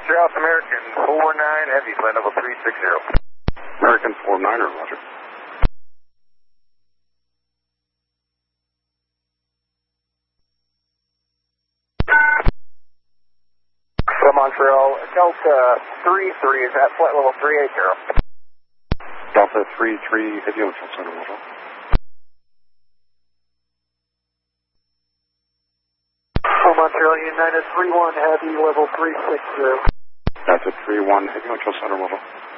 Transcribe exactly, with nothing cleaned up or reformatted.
South American four nine Heavy, flight level three six zero. American four niner, roger. From Montreal, Delta three three is at flight level three eight zero. Delta three three, Heavy Hotel Center, roger. From Montreal, United three one Heavy, level three six zero. Delta three one, Heavy Hotel Center, roger.